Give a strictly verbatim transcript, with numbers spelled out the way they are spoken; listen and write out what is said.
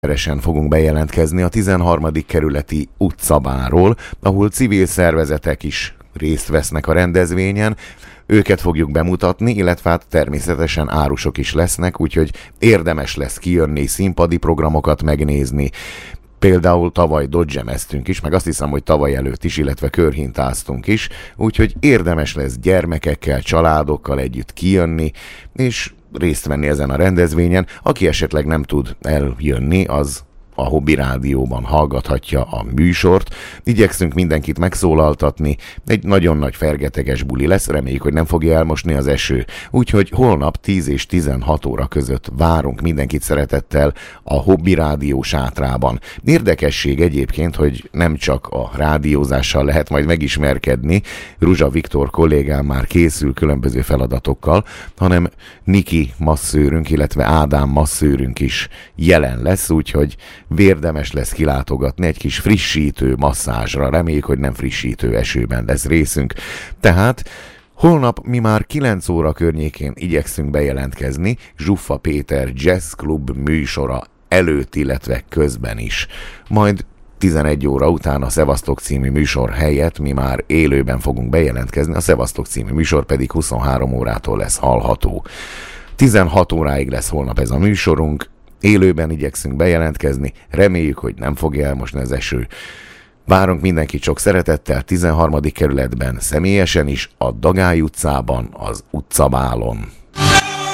Rendszeresen fogunk bejelentkezni a tizenharmadik kerületi utcabárról, ahol civil szervezetek is részt vesznek a rendezvényen. Őket fogjuk bemutatni, illetve hát természetesen árusok is lesznek, úgyhogy érdemes lesz kijönni, színpadi programokat megnézni. Például tavaly dodgemeztünk is, meg azt hiszem, hogy tavaly előtt is, illetve körhintáztunk is, úgyhogy érdemes lesz gyermekekkel, családokkal együtt kijönni, és részt venni ezen a rendezvényen. Aki esetleg nem tud eljönni, az a Hobby Rádióban hallgathatja a műsort. Igyekszünk mindenkit megszólaltatni, egy nagyon nagy fergeteges buli lesz, reméljük, hogy nem fogja elmosni az eső. Úgyhogy holnap tíz és tizenhat óra között várunk mindenkit szeretettel a Hobby Rádió sátrában. Érdekesség egyébként, hogy nem csak a rádiózással lehet majd megismerkedni, Ruzsa Viktor kollégám már készül különböző feladatokkal, hanem Niki masszőrünk, illetve Ádám masszőrünk is jelen lesz, úgyhogy vérdemes lesz kilátogatni egy kis frissítő masszázsra. Reméljük, hogy nem frissítő esőben lesz részünk. Tehát holnap mi már kilenc óra környékén igyekszünk bejelentkezni Zsuffa Péter Jazz Club műsora előtt, illetve közben is. Majd tizenegy óra után a Szevasztok című műsor helyett mi már élőben fogunk bejelentkezni, a Szevasztok című műsor pedig huszonhárom órától lesz hallható. tizenhat óráig lesz holnap ez a műsorunk, élőben igyekszünk bejelentkezni, reméljük, hogy nem fogja elmosni az eső. Várunk mindenkit sok szeretettel tizenharmadik kerületben, személyesen is, a Dagály utcában, az utcabálon.